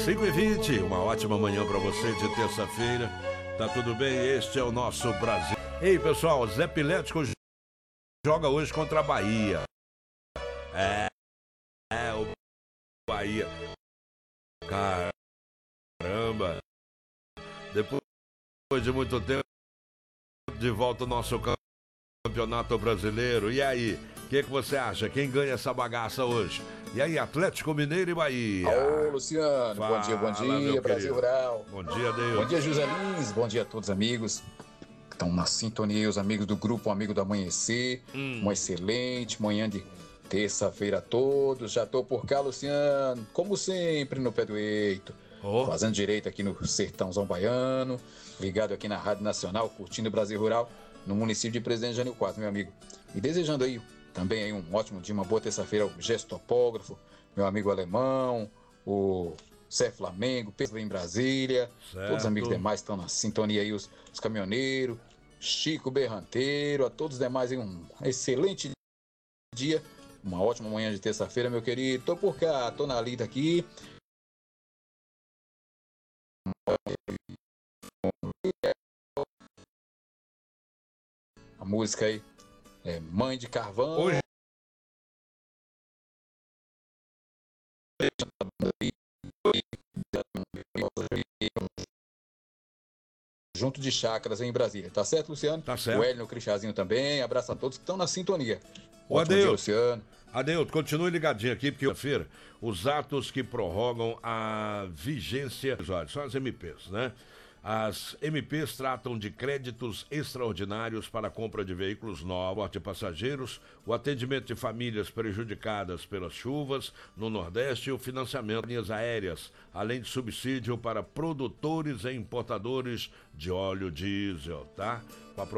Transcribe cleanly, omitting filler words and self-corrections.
5h20, uma ótima manhã para você de terça-feira. Tá tudo bem? Este é o nosso Brasil. Ei, pessoal, Zé Pilético joga hoje contra a Bahia. O Bahia. Caramba. Depois de muito tempo, de volta ao nosso campeonato brasileiro. E aí, o que você acha? Quem ganha essa bagaça hoje? E aí, Atlético Mineiro e Bahia. Ô, Luciano, Fala, bom dia, Brasil Rural. Bom dia, Deus. Bom dia, José Lins, bom dia a todos os amigos que estão na sintonia, os amigos do grupo Amigo do Amanhecer. Uma excelente manhã de terça-feira a todos. Já tô por cá, Luciano, como sempre, no pé do eito. Fazendo direito aqui no sertãozão baiano, ligado aqui na Rádio Nacional, curtindo o Brasil Rural, no município de Presidente Jânio Quadros, meu amigo. E desejando aí também aí um ótimo dia, uma boa terça-feira ao gestopógrafo, meu amigo alemão, o Cé Flamengo, Pedro em Brasília, certo. Todos os amigos demais estão na sintonia aí, os caminhoneiros, Chico Berranteiro, a todos os demais aí um excelente dia, uma ótima manhã de terça-feira, meu querido. Tô por cá, tô na lida aqui. A música aí é Mãe de Carvão. Hoje. Junto de Chácaras em Brasília, tá certo, Luciano? Tá certo. O Hélio, o Cristiazinho também, abraço a todos que estão na sintonia. O Ótimo dia, Luciano. Adeilton, continue ligadinho aqui, porque feira os atos que prorrogam a vigência, são as MPs, né? As MPs tratam de créditos extraordinários para a compra de veículos novos, de passageiros, o atendimento de famílias prejudicadas pelas chuvas no Nordeste e o financiamento de linhas aéreas, além de subsídio para produtores e importadores de óleo diesel, tá? Com a